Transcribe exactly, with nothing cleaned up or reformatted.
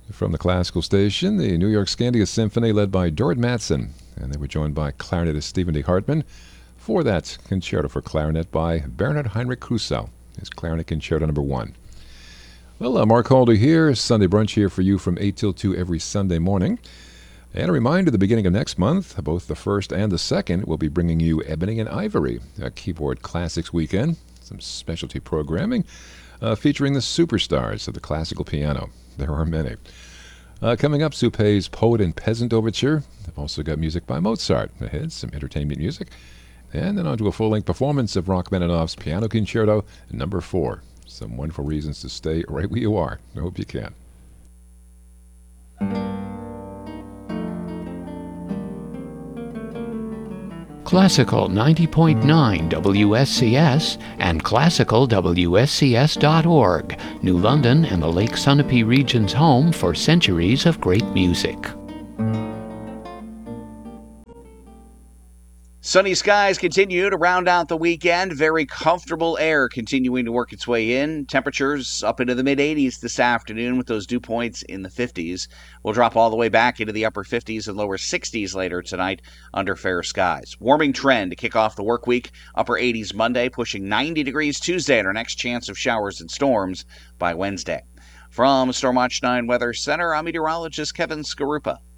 From the classical station, the New York Scandia Symphony led by Dorrit Mattson, and they were joined by clarinetist Stephen D. Hartman for that concerto for clarinet by Bernhard Heinrich Krusau, his Clarinet Concerto number one. Well, uh, Mark Halder here, Sunday Brunch here for you from eight till two every Sunday morning. And a reminder, the beginning of next month, both the first and the second, we'll be bringing you Ebony and Ivory, a keyboard classics weekend, some specialty programming uh, featuring the superstars of the classical piano. There are many. Uh, coming up, Soupé's Poet and Peasant Overture. I've also got music by Mozart ahead, some entertainment music. And then on to a full-length performance of Rachmaninoff's Piano Concerto number four. Some wonderful reasons to stay right where you are. I hope you can. Classical ninety point nine W S C S and classical W S C S dot org, New London and the Lake Sunapee region's home for centuries of great music. Sunny skies continue to round out the weekend. Very comfortable air continuing to work its way in. Temperatures up into the mid eighties this afternoon with those dew points in the fifties. We'll drop all the way back into the upper fifties and lower sixties later tonight under fair skies. Warming trend to kick off the work week. Upper eighties Monday, pushing ninety degrees Tuesday, and our next chance of showers and storms by Wednesday. From Storm Watch nine Weather Center, I'm meteorologist Kevin Skarupa.